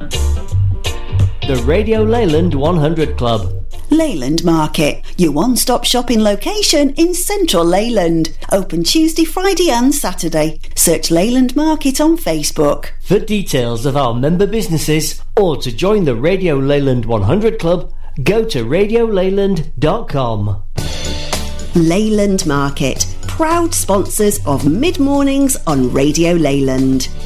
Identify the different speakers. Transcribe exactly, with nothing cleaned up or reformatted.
Speaker 1: The Radio Leyland one hundred Club.
Speaker 2: Leyland Market, your one-stop shopping location in central Leyland. Open Tuesday, Friday and Saturday. Search Leyland Market on Facebook.
Speaker 1: For details of our member businesses or to join the Radio Leyland one hundred Club, go to radio leyland dot com.
Speaker 2: Leyland Market, proud sponsors of Mid-Mornings on Radio Leyland.